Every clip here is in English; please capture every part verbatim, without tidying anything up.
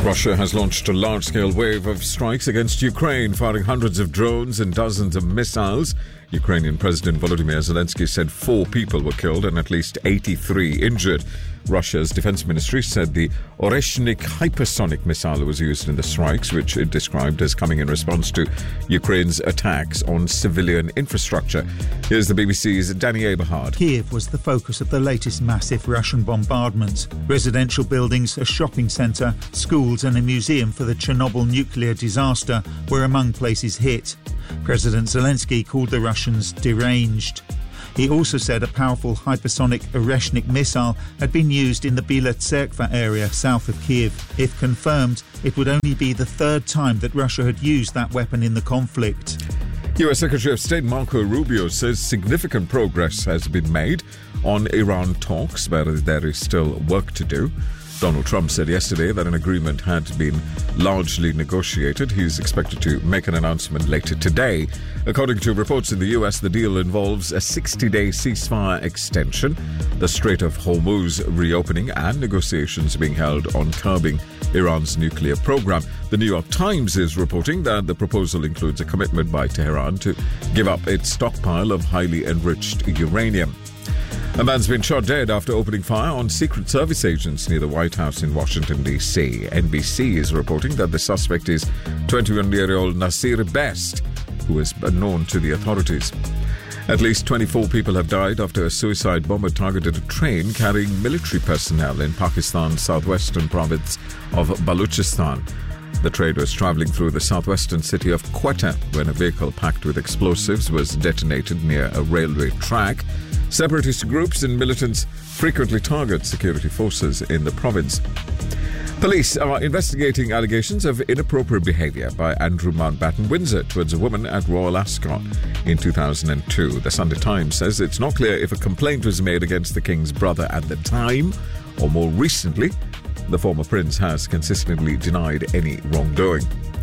Russia has launched a large-scale wave of strikes against Ukraine, firing hundreds of drones and dozens of missiles. Ukrainian President Volodymyr Zelensky said four people were killed and at least eighty-three injured. Russia's defense ministry said the Oreshnik hypersonic missile was used in the strikes, which it described as coming in response to Ukraine's attacks on civilian infrastructure. Here's the B B C's Danny Aberhard. Kiev was the focus of the latest massive Russian bombardment. Residential buildings, a shopping centre, schools and a museum for the Chernobyl nuclear disaster were among places hit. President Zelensky called the Russians deranged. He also said a powerful hypersonic Oreshnik missile had been used in the Bila Tserkva area south of Kiev. If confirmed, it would only be the third time that Russia had used that weapon in the conflict. U S Secretary of State Marco Rubio says significant progress has been made on Iran talks, but there is still work to do. Donald Trump said yesterday that an agreement had been largely negotiated. He's expected to make an announcement later today. According to reports in the U S, the deal involves a sixty-day ceasefire extension, the Strait of Hormuz reopening, and negotiations being held on curbing Iran's nuclear program. The New York Times is reporting that the proposal includes a commitment by Tehran to give up its stockpile of highly enriched uranium. A man's been shot dead after opening fire on Secret Service agents near the White House in Washington, D C. N B C is reporting that the suspect is twenty-one-year-old Nasir Best, who is known to the authorities. At least twenty-four people have died after a suicide bomber targeted a train carrying military personnel in Pakistan's southwestern province of Balochistan. The train was travelling through the southwestern city of Quetta when a vehicle packed with explosives was detonated near a railway track. Separatist groups and militants frequently target security forces in the province. Police are investigating allegations of inappropriate behaviour by Andrew Mountbatten Windsor towards a woman at Royal Ascot in two thousand two. The Sunday Times says it's not clear if a complaint was made against the King's brother at the time or more recently. The former prince has consistently denied any wrongdoing.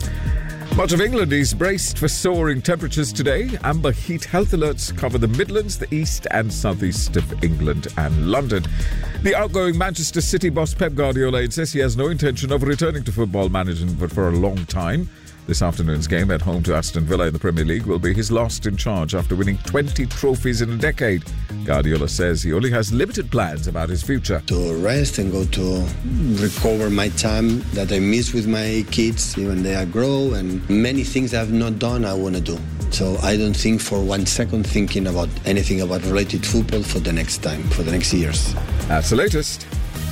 Much of England is braced for soaring temperatures today. Amber heat health alerts cover the Midlands, the east and southeast of England and London. The outgoing Manchester City boss Pep Guardiola says he has no intention of returning to football management for a long time. This afternoon's game at home to Aston Villa in the Premier League will be his last in charge after winning twenty trophies in a decade. Guardiola says he only has limited plans about his future. To rest and go to recover my time that I miss with my kids, even they are grow, and many things I have not done I want to do. So I don't think for one second thinking about anything about related football for the next time, for the next years. That's the latest.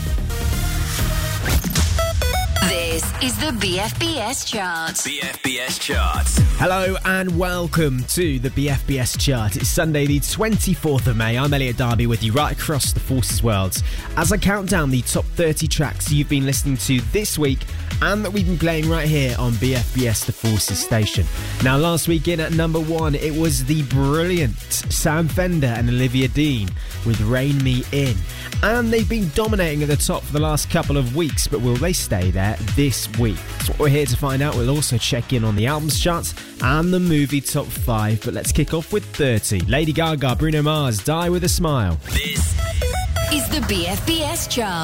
This is the B F B S Chart. B F B S Chart. Hello and welcome to the B F B S Chart. It's Sunday the twenty-fourth of May. I'm Elliot Darby with you right across the Forces world as I count down the top thirty tracks you've been listening to this week and that we've been playing right here on B F B S The Forces station. Now, last week in at number one, it was the brilliant Sam Fender and Olivia Dean with Rein Me In. And they've been dominating at the top for the last couple of weeks, but will they stay there this week? That's what we're here to find out. We'll also check in on the albums charts and the movie top five, but let's kick off with thirty. Lady Gaga, Bruno Mars, Die With A Smile. This is the B F B S Chart.